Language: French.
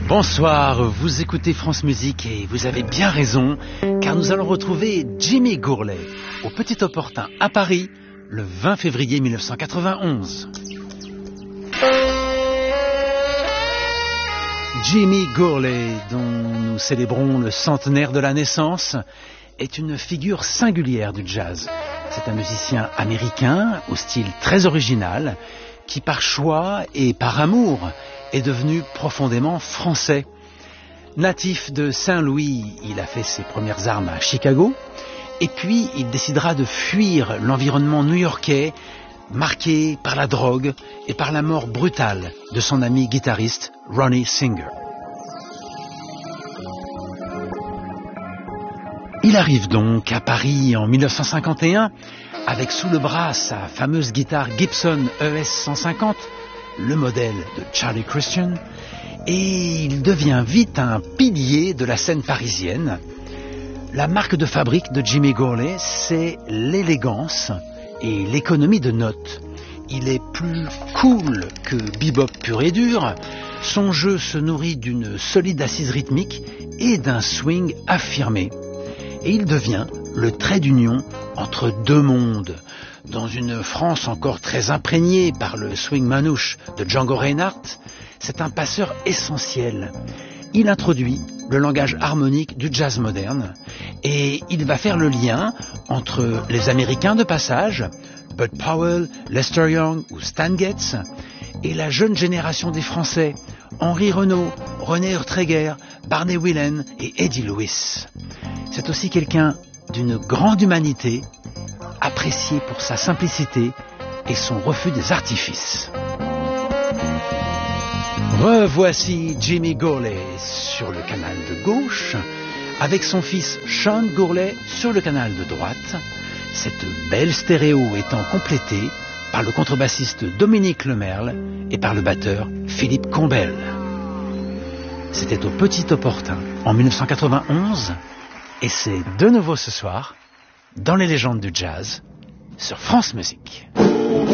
Bonsoir, vous écoutez France Musique et vous avez bien raison, car nous allons retrouver Jimmy Gourlay au Petit Opportun à Paris le 20 février 1991. Jimmy Gourlay, dont nous célébrons le centenaire de la naissance, est une figure singulière du jazz. C'est un musicien américain au style très original qui par choix et par amour est devenu profondément français. Natif de Saint-Louis, il a fait ses premières armes à Chicago et puis il décidera de fuir l'environnement new-yorkais marqué par la drogue et par la mort brutale de son ami guitariste Ronnie Singer. Il arrive donc à Paris en 1951 avec sous le bras sa fameuse guitare Gibson ES 150, le modèle de Charlie Christian, et il devient vite un pilier de la scène parisienne. La marque de fabrique de Jimmy Gourlay, c'est l'élégance et l'économie de notes. Il est plus cool que bebop pur et dur. Son jeu se nourrit d'une solide assise rythmique et d'un swing affirmé. Et il devient le trait d'union entre deux mondes. Dans une France encore très imprégnée par le swing manouche de Django Reinhardt, c'est un passeur essentiel. Il introduit le langage harmonique du jazz moderne et il va faire le lien entre les Américains de passage, Bud Powell, Lester Young ou Stan Getz, et la jeune génération des Français, Henri Renaud, René Urtreger, Barney Whelan et Eddie Lewis. C'est aussi quelqu'un d'une grande humanité, apprécié pour sa simplicité et son refus des artifices. Revoici Jimmy Gourlay sur le canal de gauche, avec son fils Sean Gourlay sur le canal de droite, cette belle stéréo étant complétée par le contrebassiste Dominique Lemerle et par le batteur Philippe Combel. C'était au Petit Opportun en 1991 et c'est de nouveau ce soir dans les légendes du jazz sur France Musique.